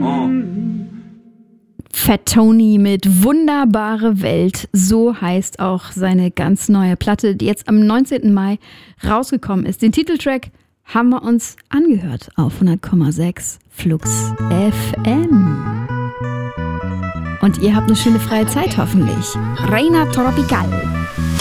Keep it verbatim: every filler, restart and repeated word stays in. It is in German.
Oh. Fat Tony mit Wunderbare Welt, so heißt auch seine ganz neue Platte, die jetzt am neunzehnten Mai rausgekommen ist. Den Titeltrack haben wir uns angehört auf hundert Komma sechs Flux F M. Und ihr habt eine schöne freie Zeit hoffentlich. Reina Tropical.